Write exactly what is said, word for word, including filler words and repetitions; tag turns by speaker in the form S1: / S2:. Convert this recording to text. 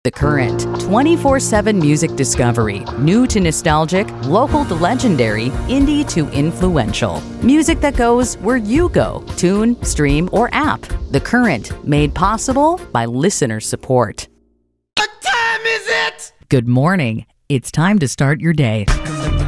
S1: The Current, twenty-four seven music discovery. New to nostalgic, local to legendary, indie to influential. Music that goes where you go. Tune, stream, or app. The Current, made possible by listener support.
S2: What time is it?
S1: Good morning. It's time to start your day.